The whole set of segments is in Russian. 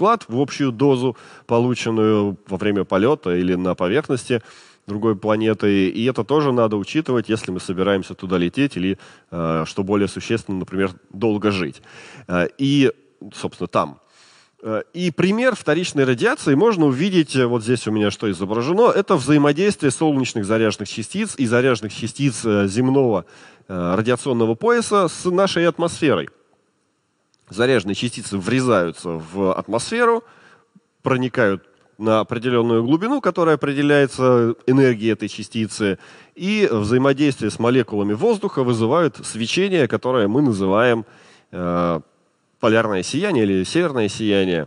вклад в общую дозу, полученную во время полета или на поверхности другой планеты. И это тоже надо учитывать, если мы собираемся туда лететь или, что более существенно, например, долго жить. И, собственно, там. И пример вторичной радиации можно увидеть, вот здесь у меня что изображено, это взаимодействие солнечных заряженных частиц и заряженных частиц земного радиационного пояса с нашей атмосферой. Заряженные частицы врезаются в атмосферу, проникают на определенную глубину, которая определяется энергией этой частицы, и взаимодействие с молекулами воздуха вызывают свечение, которое мы называем полярное сияние или северное сияние.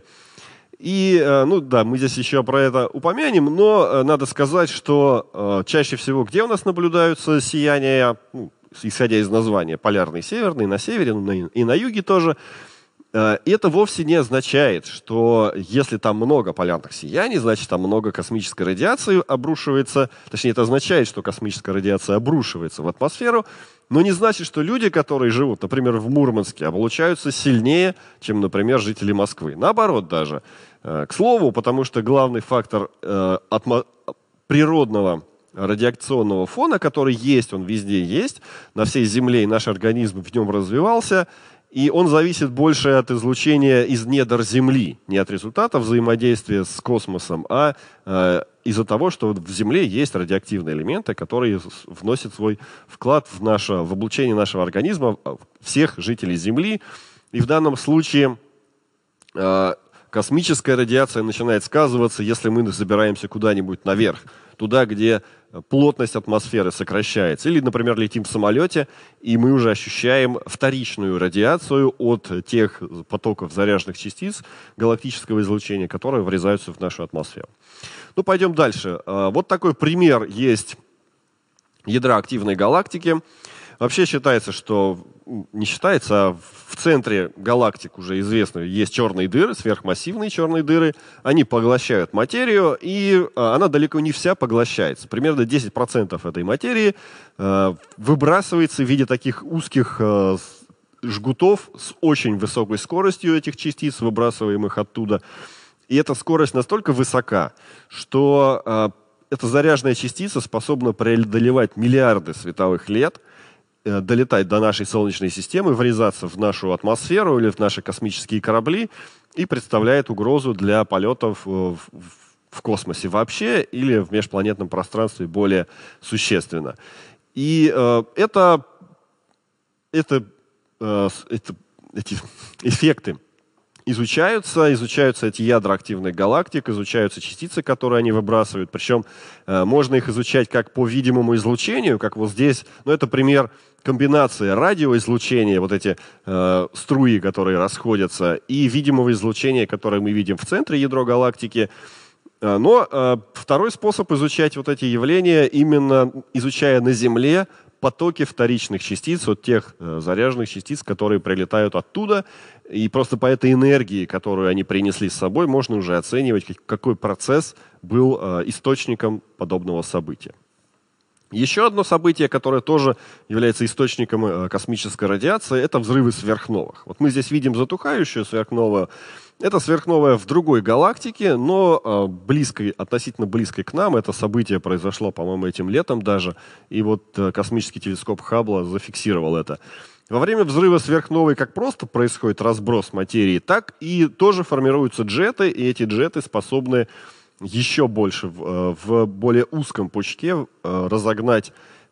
И, ну да, мы здесь еще про это упомянем, но надо сказать, что чаще всего где у нас наблюдаются сияния, ну, исходя из названия, полярный северный, на севере и на юге тоже. И это вовсе не означает, что если там много полярных сияний, значит там много космической радиации обрушивается. Точнее, это означает, что космическая радиация обрушивается в атмосферу, но не значит, что люди, которые живут, например, в Мурманске, облучаются сильнее, чем, например, жители Москвы. Наоборот даже. К слову, потому что главный фактор природного радиационного фона, который есть, он везде есть, на всей Земле, и наш организм в нем развивался, и он зависит больше от излучения из недр Земли, не от результата взаимодействия с космосом, а из-за того, что в Земле есть радиоактивные элементы, которые вносят свой вклад в облучение нашего организма, всех жителей Земли. И в данном случае космическая радиация начинает сказываться, если мы забираемся куда-нибудь наверх, туда, где плотность атмосферы сокращается. Или, например, летим в самолете, и мы уже ощущаем вторичную радиацию от тех потоков заряженных частиц галактического излучения, которые врезаются в нашу атмосферу. Ну, пойдем дальше. Вот такой пример есть ядра активной галактики. Вообще считается, что, не считается, а в центре галактик уже известно, есть черные дыры, сверхмассивные черные дыры. Они поглощают материю, и она далеко не вся поглощается. Примерно 10% этой материи выбрасывается в виде таких узких жгутов с очень высокой скоростью этих частиц, выбрасываемых оттуда. И эта скорость настолько высока, что эта заряженная частица способна преодолевать миллиарды световых лет, долетать до нашей Солнечной системы, врезаться в нашу атмосферу или в наши космические корабли и представляет угрозу для полетов в космосе вообще или в межпланетном пространстве более существенно. И эти эффекты изучаются эти ядра активных галактик, изучаются частицы, которые они выбрасывают. Причем можно их изучать как по видимому излучению, как вот здесь. Но это пример комбинации радиоизлучения, вот эти струи, которые расходятся, и видимого излучения, которое мы видим в центре ядра галактики. Но второй способ изучать вот эти явления, именно изучая на Земле потоки вторичных частиц, от тех заряженных частиц, которые прилетают оттуда. И просто по этой энергии, которую они принесли с собой, можно уже оценивать, какой процесс был источником подобного события. Еще одно событие, которое тоже является источником космической радиации, это взрывы сверхновых. Вот мы здесь видим затухающую сверхновую. Это сверхновая в другой галактике, но относительно близкой к нам. Это событие произошло, по-моему, этим летом даже. И вот космический телескоп Хаббла зафиксировал это. Во время взрыва сверхновой как просто происходит разброс материи, так и тоже формируются джеты, и эти джеты способны еще больше в более узком пучке разогнать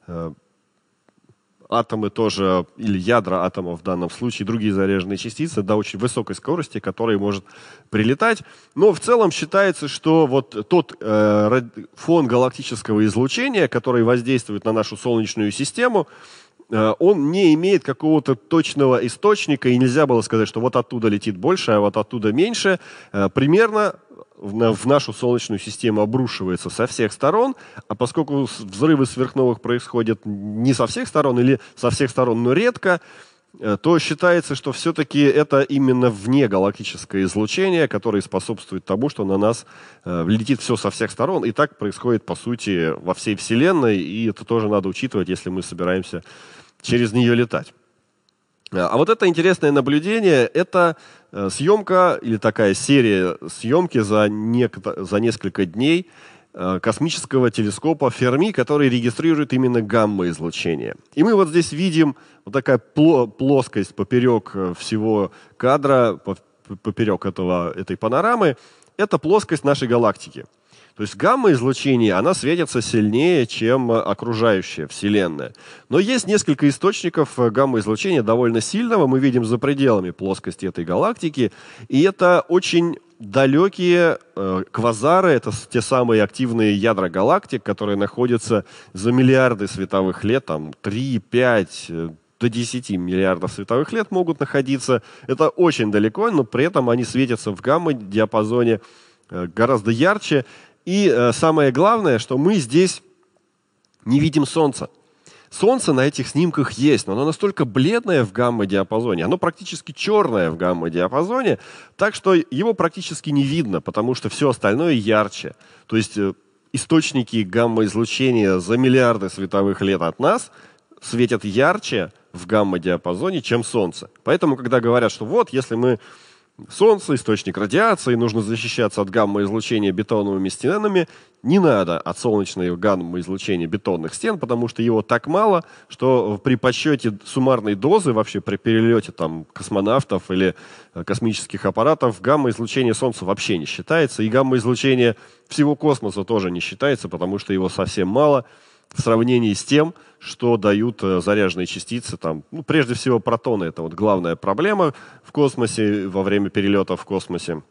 атомы тоже, или ядра атомов в данном случае, другие заряженные частицы до очень высокой скорости, которая может прилетать. Но в целом считается, что вот тот фон галактического излучения, который воздействует на нашу Солнечную систему, он не имеет какого-то точного источника, и нельзя было сказать, что вот оттуда летит больше, а вот оттуда меньше. Примерно в нашу Солнечную систему обрушивается со всех сторон, а поскольку взрывы сверхновых происходят не со всех сторон или со всех сторон, но редко, то считается, что все-таки это именно внегалактическое излучение, которое способствует тому, что на нас летит все со всех сторон. И так происходит, по сути, во всей Вселенной, и это тоже надо учитывать, если мы собираемся через нее летать. А вот это интересное наблюдение, это съемка или такая серия съемки за несколько дней космического телескопа Ферми, который регистрирует именно гамма-излучение. И мы вот здесь видим вот такая плоскость поперек всего кадра, поперек этой панорамы. Это плоскость нашей галактики. То есть гамма-излучение, она светится сильнее, чем окружающая Вселенная. Но есть несколько источников гамма-излучения довольно сильного. Мы видим за пределами плоскости этой галактики. И это очень далекие квазары, это те самые активные ядра галактик, которые находятся за миллиарды световых лет, там 3, 5, до 10 миллиардов световых лет могут находиться. Это очень далеко, но при этом они светятся в гамма-диапазоне гораздо ярче. И самое главное, что мы здесь не видим Солнца. Солнце на этих снимках есть, но оно настолько бледное в гамма-диапазоне, оно практически черное в гамма-диапазоне, так что его практически не видно, потому что все остальное ярче. То есть источники гамма-излучения за миллиарды световых лет от нас светят ярче в гамма-диапазоне, чем Солнце. Поэтому, когда говорят, что вот, если мы Солнце, источник радиации, нужно защищаться от гамма-излучения бетоновыми стенами. Не надо от солнечного гамма-излучения бетонных стен, потому что его так мало, что при подсчете суммарной дозы, вообще при перелете там, космонавтов или космических аппаратов, гамма-излучение Солнца вообще не считается. И гамма-излучение всего космоса тоже не считается, потому что его совсем мало в сравнении с тем, что дают заряженные частицы. Там, прежде всего, протоны – это вот главная проблема в космосе, во время перелета в космосе,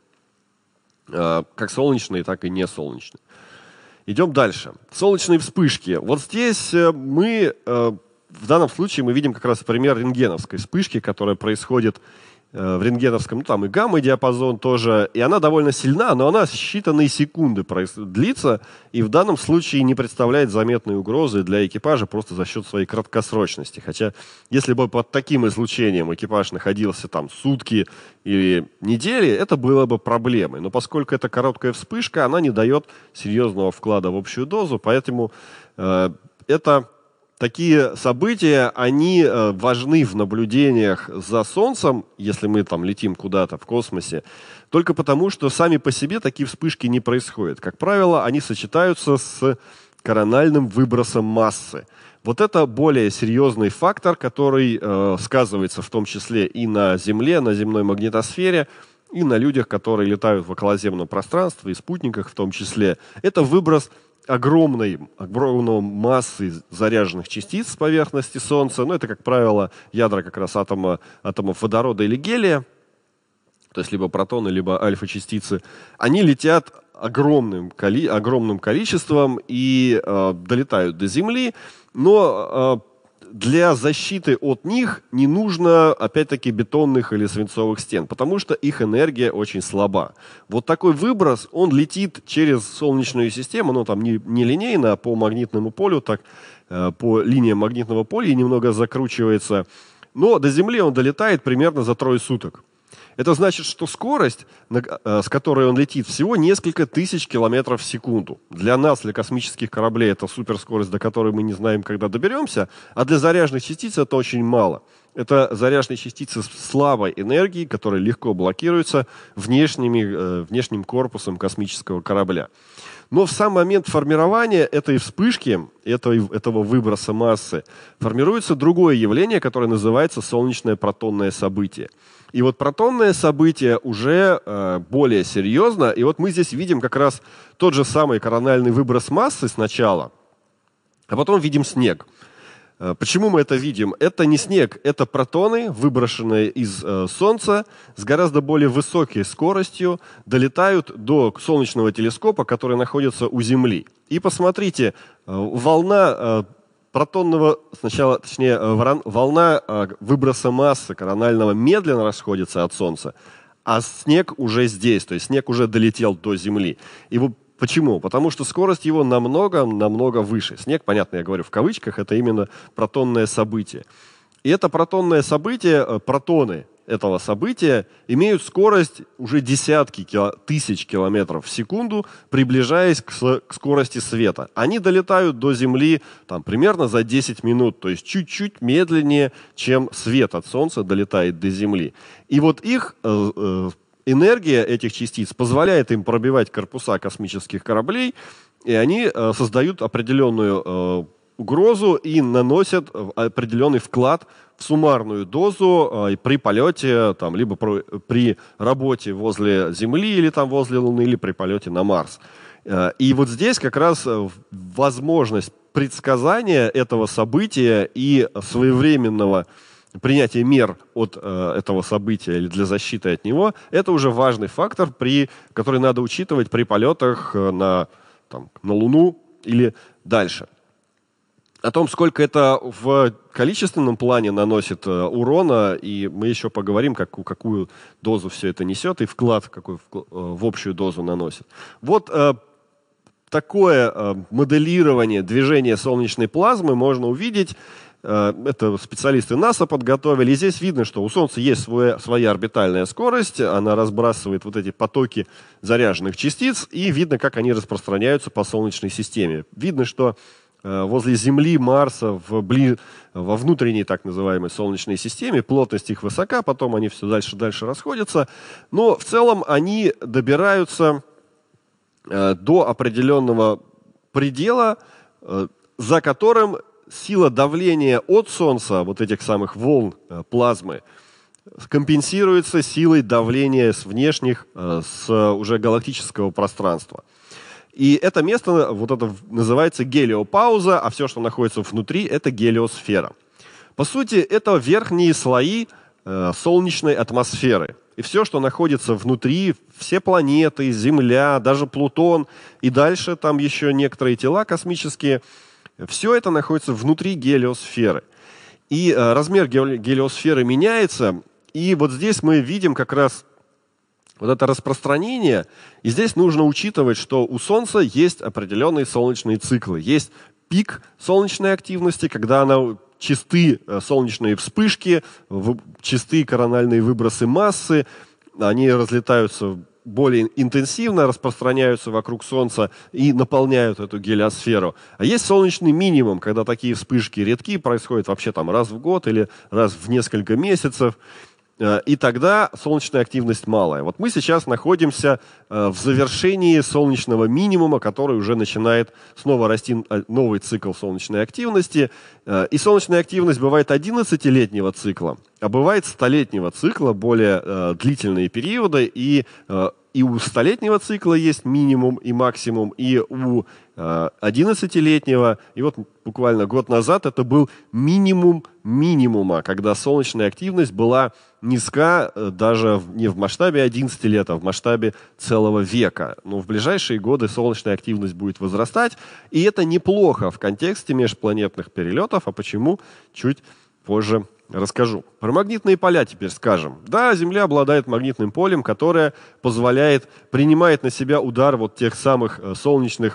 как солнечные, так и несолнечные. Идем дальше. Солнечные вспышки. Вот здесь мы, в данном случае, мы видим как раз пример рентгеновской вспышки, которая происходит в рентгеновском, там и гамма-диапазон тоже, и она довольно сильна, но она считанные секунды длится, и в данном случае не представляет заметной угрозы для экипажа просто за счет своей краткосрочности. Хотя, если бы под таким излучением экипаж находился там сутки или недели, это было бы проблемой. Но поскольку это короткая вспышка, она не дает серьезного вклада в общую дозу, поэтому такие события, они важны в наблюдениях за Солнцем, если мы там летим куда-то в космосе, только потому, что сами по себе такие вспышки не происходят. Как правило, они сочетаются с корональным выбросом массы. Вот это более серьезный фактор, который сказывается в том числе и на Земле, на земной магнитосфере, и на людях, которые летают в околоземном пространстве, и спутниках в том числе. Это выброс огромной массы заряженных частиц с поверхности Солнца. Это, как правило, ядра как раз атомов водорода или гелия, то есть либо протоны, либо альфа-частицы. Они летят огромным количеством и долетают до Земли, но для защиты от них не нужно, опять-таки, бетонных или свинцовых стен, потому что их энергия очень слаба. Вот такой выброс, он летит через Солнечную систему, там не линейно, а по магнитному полю, так по линиям магнитного поля и немного закручивается. Но до Земли он долетает примерно за 3 суток. Это значит, что скорость, с которой он летит, всего несколько тысяч километров в секунду. Для нас, для космических кораблей, это суперскорость, до которой мы не знаем, когда доберемся, а для заряженных частиц это очень мало. Это заряженные частицы с слабой энергией, которые легко блокируются внешним корпусом космического корабля. Но в сам момент формирования этой вспышки, этого выброса массы, формируется другое явление, которое называется солнечное протонное событие. И вот протонное событие уже более серьезно. И вот мы здесь видим как раз тот же самый корональный выброс массы сначала, а потом видим снег. Почему мы это видим? Это не снег, это протоны, выброшенные из Солнца, с гораздо более высокой скоростью долетают до солнечного телескопа, который находится у Земли. И посмотрите, волна волна выброса массы коронального медленно расходится от Солнца, а снег уже здесь, то есть снег уже долетел до Земли. И почему? Потому что скорость его намного выше. Снег, понятно, я говорю в кавычках, это именно протонное событие. И это протонное событие, протоны, этого события имеют скорость уже десятки тысяч километров в секунду, приближаясь к скорости света. Они долетают до Земли примерно за 10 минут, то есть чуть-чуть медленнее, чем свет от Солнца долетает до Земли. И вот их энергия этих частиц позволяет им пробивать корпуса космических кораблей, и они создают определенную угрозу и наносят определенный вклад в суммарную дозу при полете, либо при работе возле Земли или возле Луны, или при полете на Марс. И вот здесь как раз возможность предсказания этого события и своевременного принятия мер от этого события или для защиты от него, это уже важный фактор, который надо учитывать при полетах на Луну или дальше. О том, сколько это в количественном плане наносит урона, и мы еще поговорим, какую дозу все это несет, и вклад какой в общую дозу наносит. Вот такое моделирование движения солнечной плазмы можно увидеть. Это специалисты НАСА подготовили. И здесь видно, что у Солнца есть своя орбитальная скорость, она разбрасывает вот эти потоки заряженных частиц, и видно, как они распространяются по Солнечной системе. Видно, что возле Земли, Марса, во внутренней так называемой Солнечной системе плотность их высока, потом они все дальше и дальше расходятся. Но в целом они добираются до определенного предела, за которым сила давления от Солнца, вот этих самых волн плазмы, компенсируется силой давления с внешних, с уже галактического пространства. И это место, вот это называется гелиопауза, а все, что находится внутри, это гелиосфера. По сути, это верхние слои солнечной атмосферы. И все, что находится внутри, все планеты, Земля, даже Плутон, и дальше там еще некоторые тела космические, все это находится внутри гелиосферы. И размер гелиосферы меняется, и вот здесь мы видим как раз вот это распространение, и здесь нужно учитывать, что у Солнца есть определенные солнечные циклы. Есть пик солнечной активности, когда чисты солнечные вспышки, чисты корональные выбросы массы, они разлетаются более интенсивно, распространяются вокруг Солнца и наполняют эту гелиосферу. А есть солнечный минимум, когда такие вспышки редки, происходят вообще раз в год или раз в несколько месяцев. И тогда солнечная активность малая. Вот мы сейчас находимся в завершении солнечного минимума, который уже начинает снова расти новый цикл солнечной активности. И солнечная активность бывает 11-летнего цикла, а бывает 100-летнего цикла, более длительные периоды. И у 100-летнего цикла есть минимум и максимум, и у 11-летнего, и вот буквально год назад это был минимум минимума, когда солнечная активность была низка даже не в масштабе 11 лет, а в масштабе целого века. Но в ближайшие годы солнечная активность будет возрастать, и это неплохо в контексте межпланетных перелетов, а почему, чуть позже расскажу. Про магнитные поля теперь скажем. Да, Земля обладает магнитным полем, которое принимает на себя удар вот тех самых солнечных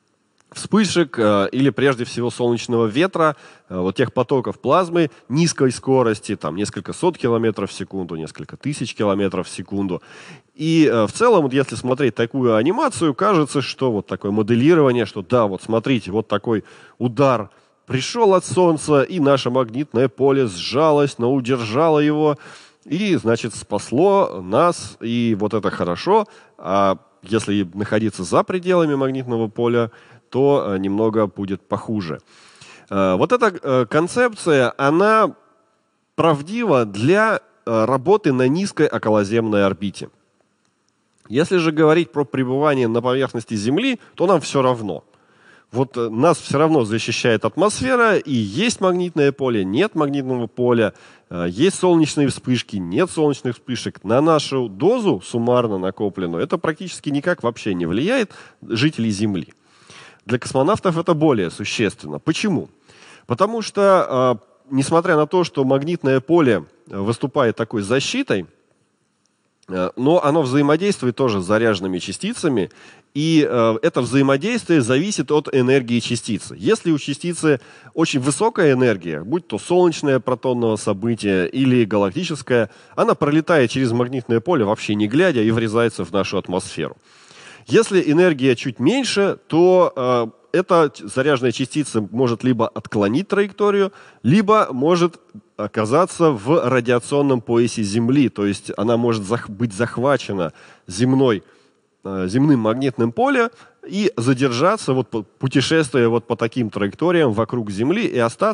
вспышек или прежде всего солнечного ветра, вот тех потоков плазмы низкой скорости, несколько сот километров в секунду, несколько тысяч километров в секунду. И в целом, вот если смотреть такую анимацию, кажется, что вот такое моделирование, что да, вот смотрите, вот такой удар пришел от Солнца, и наше магнитное поле сжалось, но удержало его, и, значит, спасло нас, и вот это хорошо. А если находиться за пределами магнитного поля, то немного будет похуже. Вот эта концепция, она правдива для работы на низкой околоземной орбите. Если же говорить про пребывание на поверхности Земли, то нам все равно. Вот нас все равно защищает атмосфера, и есть магнитное поле, нет магнитного поля, есть солнечные вспышки, нет солнечных вспышек. На нашу дозу суммарно накопленную это практически никак вообще не влияет жителей Земли. Для космонавтов это более существенно. Почему? Потому что, несмотря на то, что магнитное поле выступает такой защитой, Но оно взаимодействует тоже с заряженными частицами, и это взаимодействие зависит от энергии частицы. Если у частицы очень высокая энергия, будь то солнечное протонное событие или галактическое, она пролетает через магнитное поле вообще не глядя и врезается в нашу атмосферу. Если энергия чуть меньше, то эта заряженная частица может либо отклонить траекторию, либо может оказаться в радиационном поясе Земли. То есть она может быть захвачена земным магнитным полем и задержаться, путешествуя по таким траекториям вокруг Земли и остаться